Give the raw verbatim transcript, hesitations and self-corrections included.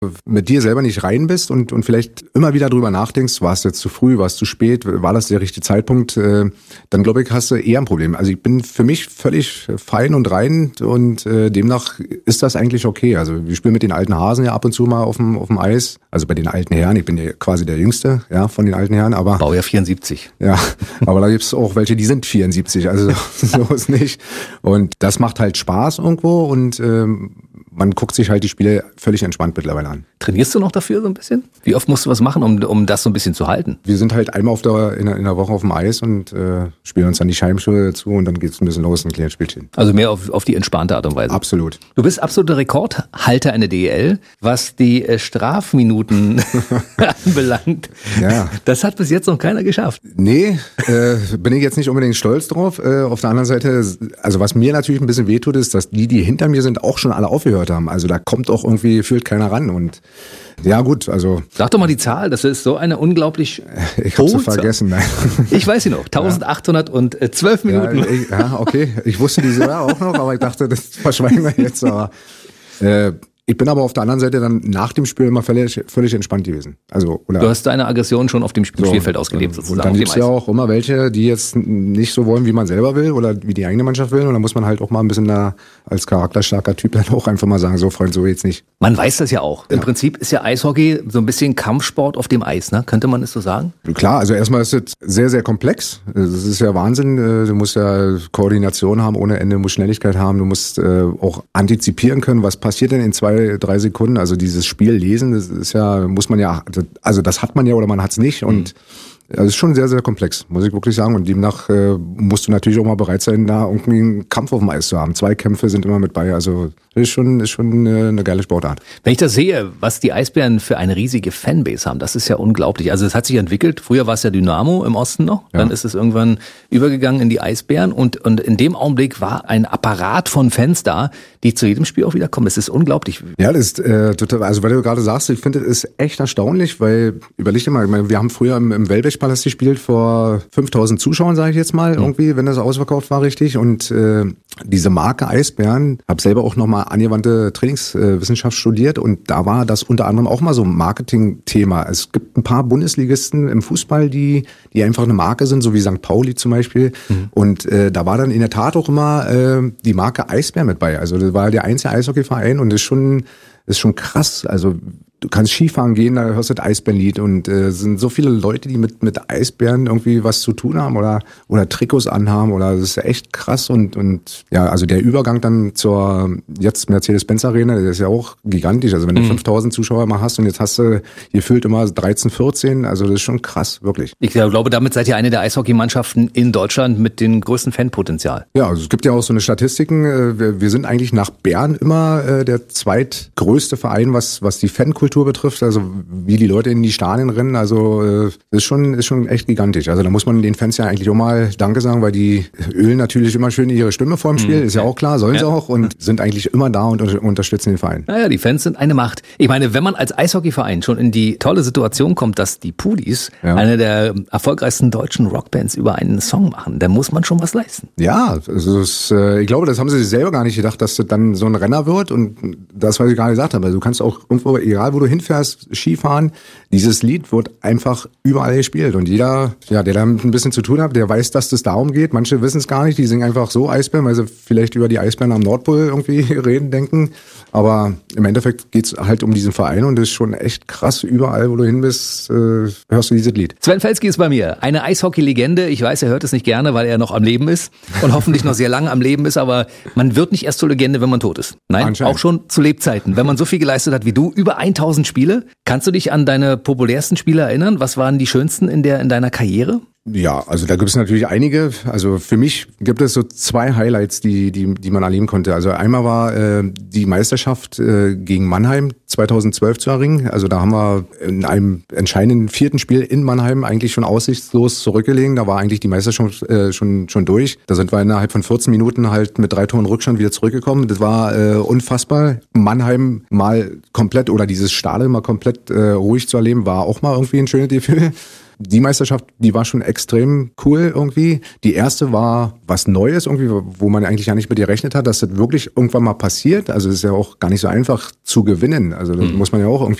mit dir selber nicht rein bist und, und vielleicht immer wieder drüber nachdenkst, war es jetzt zu früh, war es zu spät, war das der richtige Zeitpunkt, äh, dann glaube ich, hast du eher ein Problem. Also ich bin für mich völlig fein und rein und äh, demnach ist das eigentlich okay. Also wir spielen mit den alten Hasen ja ab und zu mal auf dem, auf dem Eis, also bei den alten Herren, ich bin ja quasi der Jüngste, ja, von den alten Herren, aber... Baujahr vierundsiebzig. Ja, aber da gibt's auch welche, die sind vierundsiebzig, also so ist nicht. Und das macht halt Spaß irgendwo und ähm, man guckt sich halt die Spiele völlig entspannt mittlerweile an. Trainierst du noch dafür so ein bisschen? Wie oft musst du was machen, um, um das so ein bisschen zu halten? Wir sind halt einmal auf der, in, der, in der Woche auf dem Eis und äh, spielen uns dann die Scheibenschule dazu und dann geht's ein bisschen los, ein kleines Spielchen. Also mehr auf, auf die entspannte Art und Weise? Absolut. Du bist absoluter Rekordhalter in der D E L, was die äh, Strafminuten anbelangt. Ja. Das hat bis jetzt noch keiner geschafft. Nee, äh, bin ich jetzt nicht unbedingt stolz drauf. Äh, auf der anderen Seite, also was mir natürlich ein bisschen wehtut, ist, dass die, die hinter mir sind, auch schon alle aufgehört haben. Also da kommt auch irgendwie, fühlt keiner ran und ja gut, also... Sag doch mal die Zahl, das ist so eine unglaublich... Ich hab's so vergessen, nein. Ich weiß sie noch, eintausendachthundertzwölf Minuten. Ja, ich, ja, okay, ich wusste die sogar auch noch, aber ich dachte, das verschweigen wir jetzt, aber... Äh, Ich bin aber auf der anderen Seite dann nach dem Spiel immer völlig, völlig entspannt gewesen. Also, oder du hast deine Aggression schon auf dem so, Spielfeld ausgelebt sozusagen. Und dann gibt es ja auch immer welche, die jetzt nicht so wollen, wie man selber will oder wie die eigene Mannschaft will. Und dann muss man halt auch mal ein bisschen da als charakterstarker Typ dann auch einfach mal sagen, so Freund, so jetzt nicht. Man weiß das ja auch. Im ja. Prinzip ist ja Eishockey so ein bisschen Kampfsport auf dem Eis, ne? Könnte man es so sagen? Klar, also erstmal ist es sehr, sehr komplex. Das ist ja Wahnsinn. Du musst ja Koordination haben ohne Ende, du musst Schnelligkeit haben, du musst auch antizipieren können, was passiert denn in zwei, drei Sekunden. Also dieses Spiel lesen, das ist ja, muss man ja, also das hat man ja oder man hat es nicht und das ist schon sehr, sehr komplex, muss ich wirklich sagen. Und demnach äh, musst du natürlich auch mal bereit sein, da irgendwie einen Kampf auf dem Eis zu haben. Zwei Kämpfe sind immer mit bei. Also das ist schon, ist schon eine, eine geile Sportart. Wenn ich das sehe, was die Eisbären für eine riesige Fanbase haben, das ist ja unglaublich. Also es hat sich entwickelt. Früher war es ja Dynamo im Osten noch. Ja. Dann ist es irgendwann übergegangen in die Eisbären. Und, und in dem Augenblick war ein Apparat von Fans da, die zu jedem Spiel auch wieder kommen. Es ist unglaublich. Ja, das ist äh, total, also weil du gerade sagst, ich finde, es ist echt erstaunlich, weil, überleg dir mal, ich meine, wir haben früher im, im Wellblechpalast gespielt vor fünftausend Zuschauern, sage ich jetzt mal, mhm. irgendwie, wenn das ausverkauft war, richtig. Und äh, diese Marke Eisbären, habe selber auch nochmal angewandte Trainingswissenschaft äh, studiert und da war das unter anderem auch mal so ein Marketing-Thema. Es gibt ein paar Bundesligisten im Fußball, die die einfach eine Marke sind, so wie Sankt Pauli zum Beispiel. Mhm. Und äh, da war dann in der Tat auch immer äh, die Marke Eisbär mit bei. Also das war der einzige Eishockeyverein und das ist schon, das ist schon krass. Also du kannst Skifahren gehen, da hörst du das Eisbärenlied und äh, es sind so viele Leute, die mit mit Eisbären irgendwie was zu tun haben oder oder Trikots anhaben oder das ist echt krass und und ja, also der Übergang dann zur jetzt Mercedes-Benz Arena, der ist ja auch gigantisch. Also wenn du mhm. fünftausend Zuschauer mal hast und jetzt hast du hier füllt immer dreizehn, vierzehn, also das ist schon krass, wirklich. Ich glaube, damit seid ihr eine der Eishockeymannschaften in Deutschland mit dem größten Fanpotenzial. Ja, also es gibt ja auch so eine Statistiken, wir, wir sind eigentlich nach Bern immer äh, der zweitgrößte Verein, was was die Fankultur betrifft, also wie die Leute in die Stadien rennen, also äh, ist schon ist schon echt gigantisch. Also da muss man den Fans ja eigentlich auch mal Danke sagen, weil die ölen natürlich immer schön ihre Stimme vor dem Spiel, mhm. ist ja auch klar, sollen ja. sie auch und sind eigentlich immer da und unterstützen den Verein. Naja, die Fans sind eine Macht. Ich meine, wenn man als Eishockeyverein schon in die tolle Situation kommt, dass die Pudis, ja. eine der erfolgreichsten deutschen Rockbands, über einen Song machen, dann muss man schon was leisten. Ja, also es, äh, ich glaube, das haben sie sich selber gar nicht gedacht, dass das dann so ein Renner wird und das, was ich gerade gesagt habe, also du kannst auch irgendwo, egal wo du hinfährst, Skifahren, dieses Lied wird einfach überall gespielt und jeder, ja, der damit ein bisschen zu tun hat, der weiß, dass das darum geht. Manche wissen es gar nicht, die singen einfach so Eisbären, weil sie vielleicht über die Eisbären am Nordpol irgendwie reden, denken. Aber im Endeffekt geht's halt um diesen Verein und das ist schon echt krass. Überall, wo du hin bist, äh, hörst du dieses Lied. Sven Felski ist bei mir, eine Eishockey-Legende. Ich weiß, er hört es nicht gerne, weil er noch am Leben ist und hoffentlich noch sehr lange am Leben ist, aber man wird nicht erst zur Legende, wenn man tot ist. Nein, auch schon zu Lebzeiten. Wenn man so viel geleistet hat wie du, über tausend Spiele. Kannst du dich an deine populärsten Spiele erinnern? Was waren die schönsten in der in deiner Karriere? Ja, also da gibt es natürlich einige. Also für mich gibt es so zwei Highlights, die die die man erleben konnte. Also einmal war äh, die Meisterschaft äh, gegen Mannheim zweitausendzwölf zu erringen. Also da haben wir in einem entscheidenden vierten Spiel in Mannheim eigentlich schon aussichtslos zurückgelegen. Da war eigentlich die Meisterschaft äh, schon schon durch. Da sind wir innerhalb von vierzehn Minuten halt mit drei Toren Rückstand wieder zurückgekommen. Das war äh, unfassbar. Mannheim mal komplett oder dieses Stadion mal komplett äh, ruhig zu erleben, war auch mal irgendwie ein schönes Gefühl. die Meisterschaft, die war schon extrem cool irgendwie. Die erste war was Neues irgendwie, wo man eigentlich ja nicht mit gerechnet hat, dass das wirklich irgendwann mal passiert. Also es ist ja auch gar nicht so einfach zu gewinnen. Also das hm. muss man ja auch irgendwie